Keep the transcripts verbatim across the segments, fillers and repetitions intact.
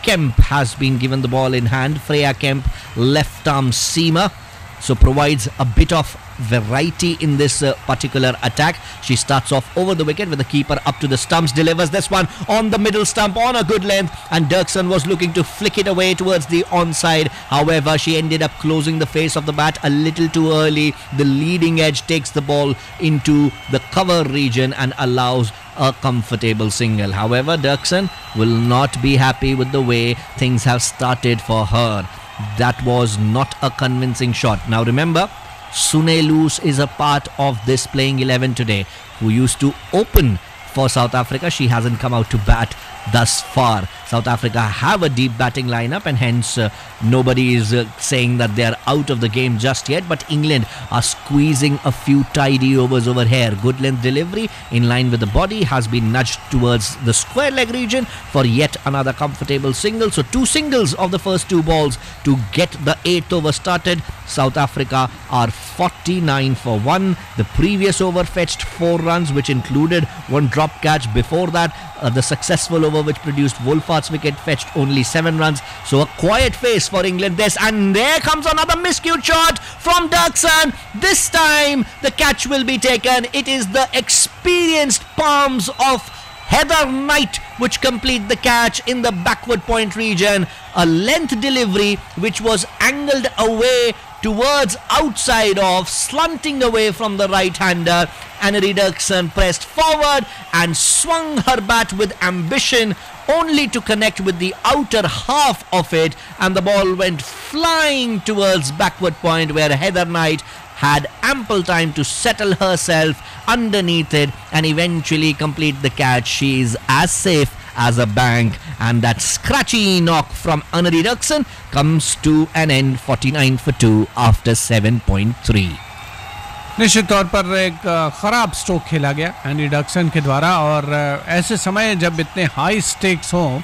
Kemp has been given the ball in hand. Freya Kemp, left arm seamer, so provides a bit of variety in this uh, particular attack. She starts off over the wicket with the keeper up to the stumps, delivers this one on the middle stump on a good length, and Dirksen was looking to flick it away towards the onside. However, she ended up closing the face of the bat a little too early. The leading edge takes the ball into the cover region and allows a comfortable single. However, Dirksen will not be happy with the way things have started for her. That was not a convincing shot. Now remember, Sune Loose is a part of this playing eleven today, who used to open for South Africa. She hasn't come out to bat thus far. South Africa have a deep batting lineup, and hence uh, nobody is uh, saying that they are out of the game just yet. But England are squeezing a few tidy overs over here. Good length delivery in line with the body has been nudged towards the square leg region for yet another comfortable single. So two singles of the first two balls to get the eighth over started. South Africa are forty-nine for one. The previous over fetched four runs, which included one drop catch. Before that, uh, the successful over which produced Wolfart's wicket fetched only seven runs. So a quiet face for England this, and there comes another miscued shot from Dirksen. This time the catch will be taken. It is the experienced palms of Heather Knight which complete the catch in the backward point region. A length delivery which was angled away towards outside off, slanting away from the right-hander. Annemarie Dirksen pressed forward and swung her bat with ambition, only to connect with the outer half of it, and the ball went flying towards backward point, where Heather Knight had ample time to settle herself underneath it and eventually complete the catch. She is as safe as a bank, and that scratchy knock from Annemarie Dirksen comes to an end, forty-nine for two after seven point three. निश्चित तौर पर एक ख़राब stroke खेला गया any डक्सन के द्वारा, और ऐसे समय जब इतने हाई स्टेक्स हों,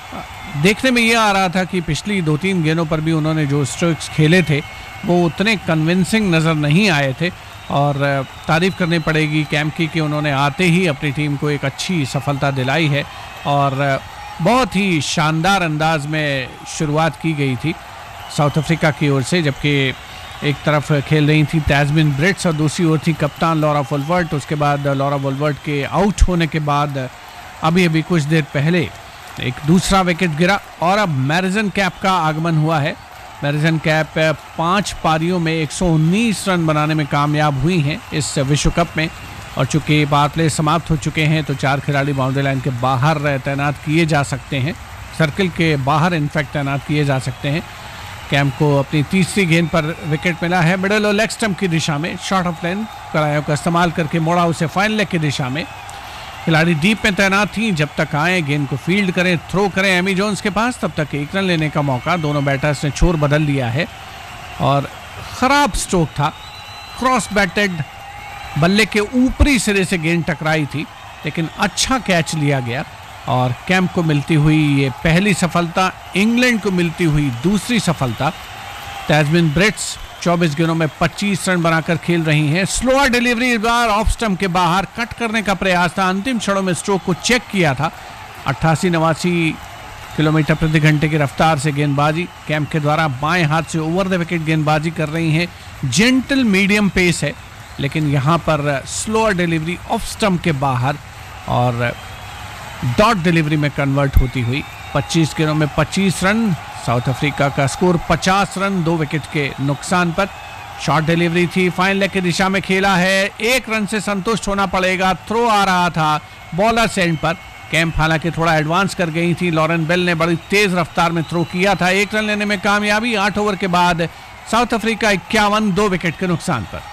देखने में ये आ रहा था कि पिछली दो तीन गेंदों पर भी उन्होंने जो स्ट्रोक्स खेले थे वो उतने कन्विंसिंग नज़र नहीं आए थे। और तारीफ़ करनी पड़ेगी कैम्प की कि उन्होंने आते ही अपनी टीम को एक अच्छी सफलता दिलाई है, और बहुत ही शानदार अंदाज में शुरुआत की गई थी साउथ अफ्रीका की ओर से, जबकि एक तरफ खेल रही थी तैस्मिन ब्रिट्स और दूसरी ओर थी कप्तान लॉरा वोल्वर्ट। उसके बाद लॉरा वोल्वर्ट के आउट होने के बाद अभी अभी कुछ देर पहले एक दूसरा विकेट गिरा, और अब मैरिजन कैप का आगमन हुआ है। मैरिजन कैप पाँच पारियों में एक सौ उन्नीस रन बनाने में कामयाब हुई हैं इस विश्व कप में, और चूँकि पावर प्ले समाप्त हो चुके हैं तो चार खिलाड़ी बाउंड्री लाइन के बाहर तैनात किए जा सकते हैं, सर्कल के बाहर इनफैक्ट तैनात किए जा सकते हैं। कैम्प को अपनी तीसरी गेंद पर विकेट मिला है मिडल और लेग स्टंप की दिशा में, शॉर्ट ऑफ लेंथ करायों का इस्तेमाल करके मोड़ा उसे फाइनल लेग की दिशा में। खिलाड़ी डीप में तैनात थी, जब तक आए गेंद को फील्ड करें, थ्रो करें एमी जोन्स के पास, तब तक एक रन लेने का मौका। दोनों बैटर्स ने छोर बदल लिया है, और ख़राब स्ट्रोक था, क्रॉस बैटेड, बल्ले के ऊपरी सिरे से गेंद टकराई थी, लेकिन अच्छा कैच लिया गया, और कैम्प को मिलती हुई ये पहली सफलता, इंग्लैंड को मिलती हुई दूसरी सफलता। तैस्मिन ब्रिट्स चौबीस गेंदों में पच्चीस रन बनाकर खेल रही हैं। स्लोअर डिलीवरी इस बार ऑफ स्टंप के बाहर कट करने का प्रयास था, अंतिम क्षणों में स्ट्रोक को चेक किया था। अट्ठासी नवासी किलोमीटर प्रति घंटे की रफ्तार से गेंदबाजी कैम्प के द्वारा बाएं हाथ से ओवर द विकेट गेंदबाजी कर रही हैं। जेंटल मीडियम पेस है, लेकिन यहाँ पर स्लोअर डिलीवरी ऑफ स्टंप के बाहर और डॉट डिलीवरी में कन्वर्ट होती हुई पच्चीस गेंदों में पच्चीस रन। साउथ अफ्रीका का स्कोर पचास रन दो विकेट के नुकसान पर। शॉर्ट डिलीवरी थी, फाइन लेग की दिशा में खेला है, एक रन से संतुष्ट होना पड़ेगा। थ्रो आ रहा था बॉलर सेंड पर, कैम्प हालांकि थोड़ा एडवांस कर गई थी। लॉरेन बेल ने बड़ी तेज रफ्तार में थ्रो किया था, एक रन लेने में कामयाबी। आठ ओवर के बाद साउथ अफ्रीका इक्यावन दो विकेट के नुकसान पर।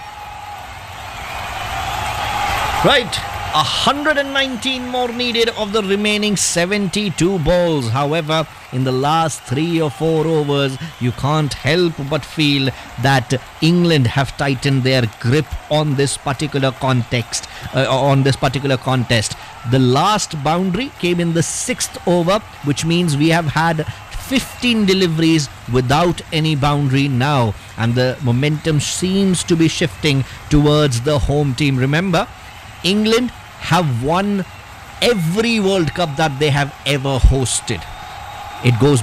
Right. one hundred nineteen more needed of the remaining seventy-two balls. However, in the last three or four overs, you can't help but feel that England have tightened their grip on this particular context, uh, on this particular contest. The last boundary came in the sixth over, which means we have had fifteen deliveries without any boundary now, and the momentum seems to be shifting towards the home team. Remember, England have won every World Cup that they have ever hosted. It goes